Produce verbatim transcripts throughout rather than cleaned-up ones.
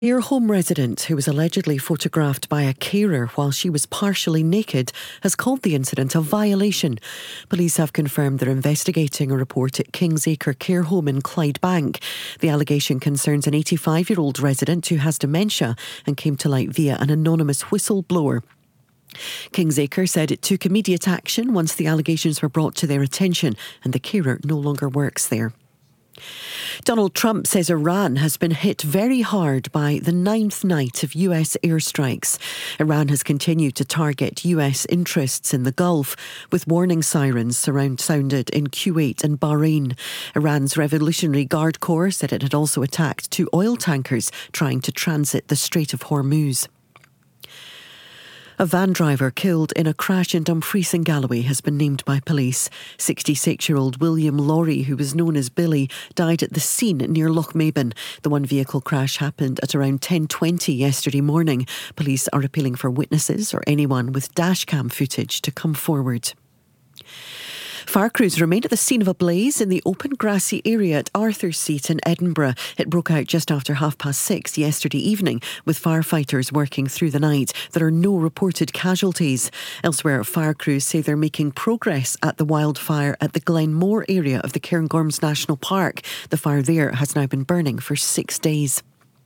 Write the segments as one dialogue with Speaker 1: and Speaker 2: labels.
Speaker 1: Your home resident, who was allegedly photographed by a carer while she was partially naked, has called the incident a violation. Police have confirmed they're investigating a report at Kingsacre Care Home in Clydebank. The allegation concerns an eighty-five-year-old resident who has dementia and came to light via an anonymous whistleblower. Kingsacre said it took immediate action once the allegations were brought to their attention, and the carer no longer works there. Donald Trump says Iran has been hit very hard by the ninth night of U S airstrikes. Iran has continued to target U S interests in the Gulf, with warning sirens surround sounded in Kuwait and Bahrain. Iran's Revolutionary Guard Corps said it had also attacked two oil tankers trying to transit the Strait of Hormuz. A van driver killed in a crash in Dumfries in Galloway has been named by police. sixty-six-year-old William Laurie, who was known as Billy, died at the scene near Lochmaben. The one-vehicle crash happened at around ten twenty yesterday morning. Police are appealing for witnesses or anyone with dashcam footage to come forward. Fire crews remained at the scene of a blaze in the open grassy area at Arthur's Seat in Edinburgh. It broke out just after half past six yesterday evening, with firefighters working through the night. There are no reported casualties. Elsewhere, fire crews say they're making progress at the wildfire at the Glenmore area of the Cairngorms National Park. The fire there has now been burning for six days.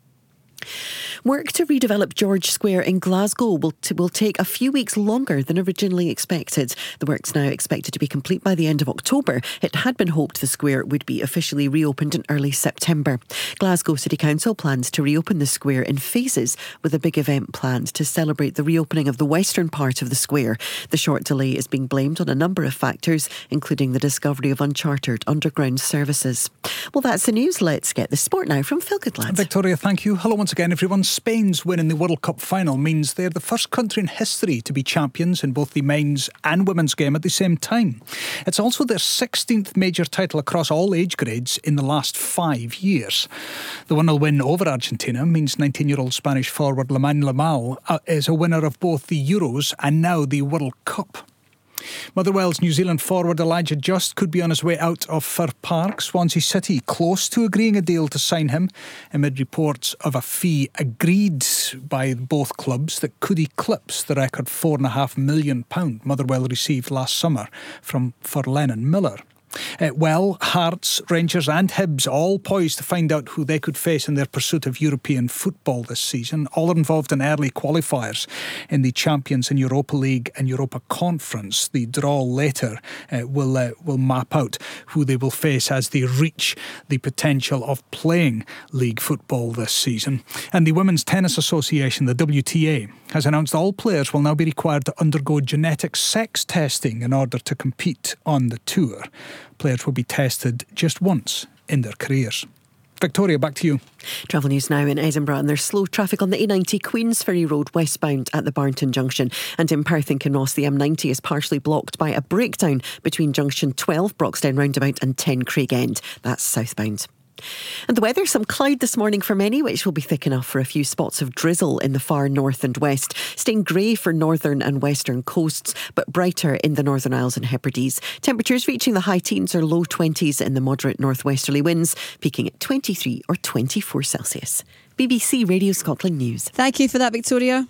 Speaker 1: Work to redevelop George Square in Glasgow will, t- will take a few weeks longer than originally expected. The work's now expected to be complete by the end of October. It had been hoped the square would be officially reopened in early September. Glasgow City Council plans to reopen the square in phases, with a big event planned to celebrate the reopening of the western part of the square. The short delay is being blamed on a number of factors, including the discovery of unchartered underground services. Well, that's the news. Let's get the sport now from Phil Goodlad.
Speaker 2: Victoria, thank you. Hello once again, everyone. Spain's win in the World Cup final means they're the first country in history to be champions in both the men's and women's game at the same time. It's also their sixteenth major title across all age grades in the last five years. The one nil win over Argentina means nineteen-year-old Spanish forward Lamine Yamal is a winner of both the Euros and now the World Cup. Motherwell's New Zealand forward Elijah Just could be on his way out of Fir Park. Swansea City close to agreeing a deal to sign him amid reports of a fee agreed by both clubs that could eclipse the record four point five million pounds Motherwell received last summer from for Lennon Miller. Uh, well, Hearts, Rangers and Hibs all poised to find out who they could face in their pursuit of European football this season. All are involved in early qualifiers in the Champions and Europa League and Europa Conference. The draw later uh, will uh, will map out who they will face as they reach the potential of playing league football this season. And the Women's Tennis Association, the W T A, has announced all players will now be required to undergo genetic sex testing in order to compete on the tour. Players will be tested just once in their careers. Victoria, back to you.
Speaker 1: Travel news now in Edinburgh, and there's slow traffic on the A ninety Queensferry Road westbound at the Barnton Junction, and in Perth and Kinross the M ninety is partially blocked by a breakdown between junction twelve Broxdown Roundabout and ten Craig End. That's southbound. And the weather, some cloud this morning for many, which will be thick enough for a few spots of drizzle in the far north and west. Staying grey for northern and western coasts, but brighter in the Northern Isles and Hebrides. Temperatures reaching the high teens or low twenties in the moderate northwesterly winds, peaking at twenty-three or twenty-four Celsius. B B C Radio Scotland News.
Speaker 3: Thank you for that, Victoria.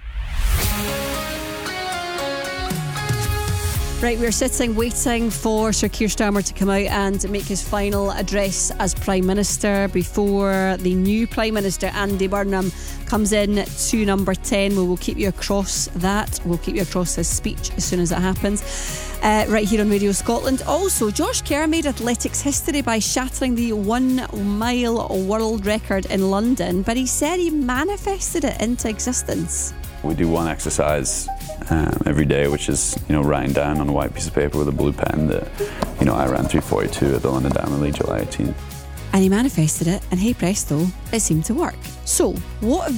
Speaker 3: Right, we're sitting waiting for Sir Keir Starmer to come out and make his final address as Prime Minister before the new Prime Minister, Andy Burnham, comes in to number ten. We will keep you across that. We'll keep you across his speech as soon as it happens. Uh, right here on Radio Scotland. Also, Josh Kerr made athletics history by shattering the one mile world record in London, but he said he manifested it into existence.
Speaker 4: We do one exercise um, every day, which is, you know, writing down on a white piece of paper with a blue pen that, you know, I ran three forty-two at the London Diamond League July eighteenth.
Speaker 3: And he manifested it, and hey presto, it seemed to work. So, what